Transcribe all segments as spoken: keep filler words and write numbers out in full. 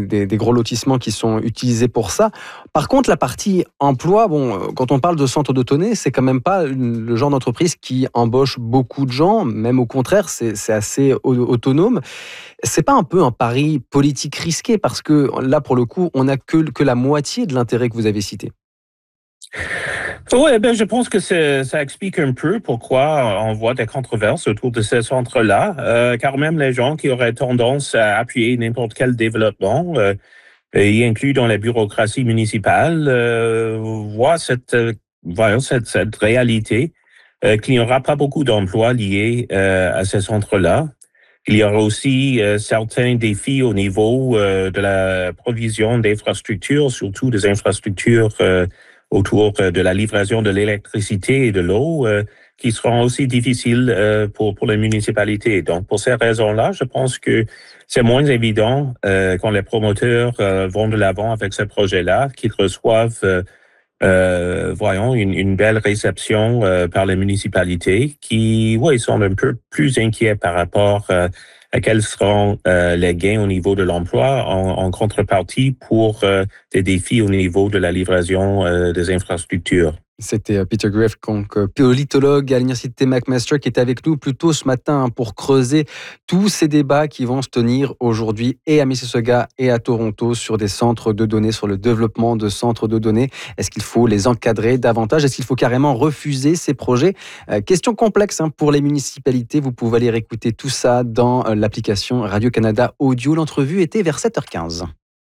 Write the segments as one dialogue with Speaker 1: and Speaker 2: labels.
Speaker 1: des, des gros lotissements qui sont utilisés pour ça. Par contre, la partie emploi, bon, quand on parle de centre de données, c'est quand même pas le genre d'entreprise qui embauche beaucoup de gens, même au contraire, c'est, c'est assez autonome. C'est pas un peu un pari politique risqué parce que là, pour le coup, on n'a que, que la moitié de l'intérêt que vous avez cité.
Speaker 2: Oui, ben, je pense que c'est, ça explique un peu pourquoi on voit des controverses autour de ces centres-là, euh, car même les gens qui auraient tendance à appuyer n'importe quel développement, euh, y inclus dans la bureaucratie municipale, euh, voient cette, euh, voyons, cette, cette réalité euh, qu'il n'y aura pas beaucoup d'emplois liés euh, à ces centres-là. Il y aura aussi euh, certains défis au niveau euh, de la provision d'infrastructures, surtout des infrastructures euh, autour de la livraison de l'électricité et de l'eau, euh, qui seront aussi difficiles euh, pour, pour les municipalités. Donc, pour ces raisons-là, je pense que c'est moins évident euh, quand les promoteurs euh, vont de l'avant avec ce projet-là, qu'ils reçoivent euh, Euh, voyons, une, une belle réception euh, par les municipalités qui, oui, sont un peu plus inquiets par rapport euh, à quels seront euh, les gains au niveau de l'emploi en, en contrepartie pour euh, des défis au niveau de la livraison euh, des infrastructures.
Speaker 1: C'était Peter Greff, donc politologue à l'université McMaster, qui était avec nous plus tôt ce matin pour creuser tous ces débats qui vont se tenir aujourd'hui et à Mississauga et à Toronto sur des centres de données, sur le développement de centres de données. Est-ce qu'il faut les encadrer davantage? Est-ce qu'il faut carrément refuser ces projets? euh, Question complexe hein, pour les municipalités. Vous pouvez aller écouter tout ça dans l'application Radio-Canada Audio. L'entrevue était vers sept heures quinze.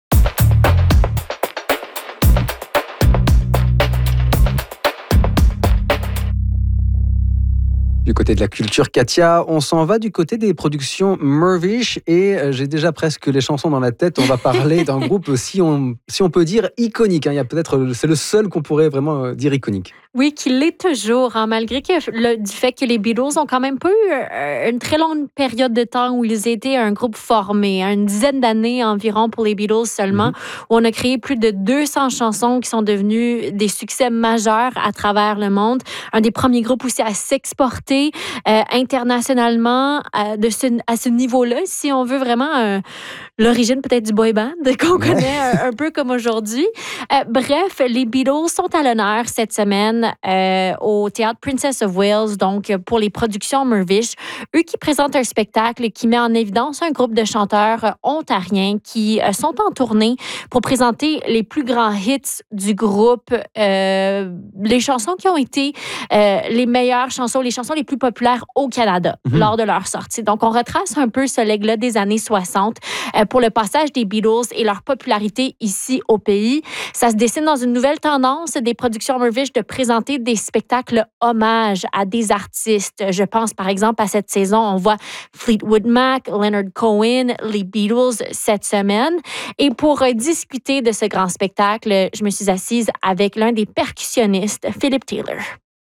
Speaker 1: Du côté de la culture, Katia, on s'en va du côté des productions Mirvish et j'ai déjà presque les chansons dans la tête. On va parler d'un groupe, si on, si on peut dire, iconique. Hein. Il y a peut-être, c'est le seul qu'on pourrait vraiment dire iconique.
Speaker 3: Oui, qu'il l'est toujours, hein, malgré que le, du fait que les Beatles ont quand même pas eu euh, une très longue période de temps où ils étaient un groupe formé, hein, une dizaine d'années environ pour les Beatles seulement, mm-hmm. où on a créé plus de deux cents chansons qui sont devenues des succès majeurs à travers le monde. Un des premiers groupes aussi à s'exporter euh, internationalement à, de ce, à ce niveau-là, si on veut vraiment euh, l'origine peut-être du boy band qu'on ouais. connaît un, un peu comme aujourd'hui. Euh, bref, les Beatles sont à l'honneur cette semaine Euh, au Théâtre Princess of Wales, donc pour les productions Mirvish. Eux qui présentent un spectacle qui met en évidence un groupe de chanteurs ontariens qui euh, sont en tournée pour présenter les plus grands hits du groupe, euh, les chansons qui ont été euh, les meilleures chansons, les chansons les plus populaires au Canada mm-hmm. lors de leur sortie. Donc, on retrace un peu ce legs-là des années soixante euh, pour le passage des Beatles et leur popularité ici au pays. Ça se dessine dans une nouvelle tendance des productions Mirvish de présenter des spectacles hommages à des artistes. Je pense par exemple à cette saison, on voit Fleetwood Mac, Leonard Cohen, les Beatles cette semaine. Et pour discuter de ce grand spectacle, je me suis assise avec l'un des percussionnistes, Philip Taylor.